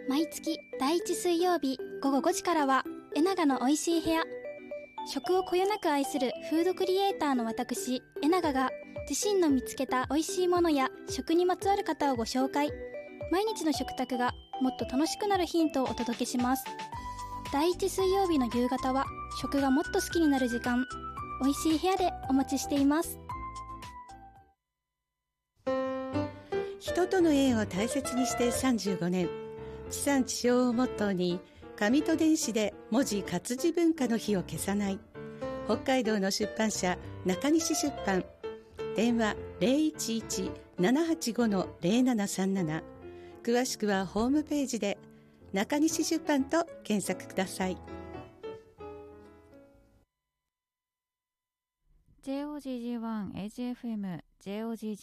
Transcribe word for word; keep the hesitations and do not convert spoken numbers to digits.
毎月だいいち水曜日ごごごじからはえながのおいしい部屋。食をこよなく愛するフードクリエイターの私えながが自身の見つけたおいしいものや食にまつわる方をご紹介。毎日の食卓がもっと楽しくなるヒントをお届けします。だいいち水曜日の夕方は食がもっと好きになる時間。おいしい部屋でお待ちしています。 人との縁を大切にしてさんじゅうごねん、地産地消をモットーに紙と電子で文字活字文化の火を消さない北海道の出版社中西出版。電話 ゼロいちいち ななはちご ゼロななさんなな。詳しくはホームページで中西出版と検索ください。 ジェイオージージーワン エイチエフエム ジェイオージージ